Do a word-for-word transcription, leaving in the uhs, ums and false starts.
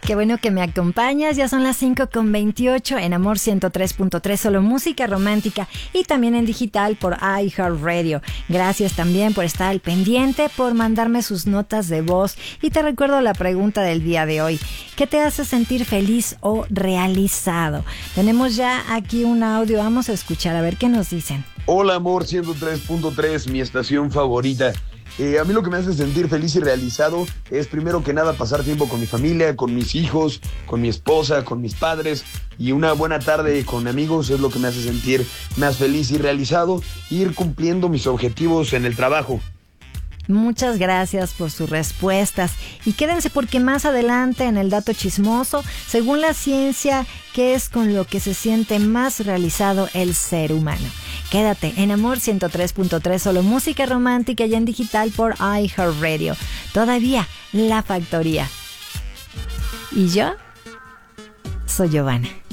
Qué bueno que me acompañas. Ya son las cinco con veintiocho en Amor ciento tres punto tres, solo música romántica, y también en digital por iHeartRadio. Gracias también por estar al pendiente, por mandarme sus notas de voz. Y te recuerdo la pregunta del día de hoy: ¿qué te hace sentir feliz o realizado? Tenemos ya aquí un audio, vamos a escuchar a ver qué nos dicen. Hola, Amor ciento tres punto tres, mi estación favorita. Eh, a mí lo que me hace sentir feliz y realizado es, primero que nada, pasar tiempo con mi familia, con mis hijos, con mi esposa, con mis padres, y una buena tarde con amigos es lo que me hace sentir más feliz y realizado, ir cumpliendo mis objetivos en el trabajo. Muchas gracias por sus respuestas, y quédense porque más adelante en el dato chismoso, según la ciencia, ¿qué es con lo que se siente más realizado el ser humano? Quédate en Amor ciento tres punto tres, solo música romántica, y en digital por iHeartRadio. Todavía La Factoría. Y yo soy Giovanna.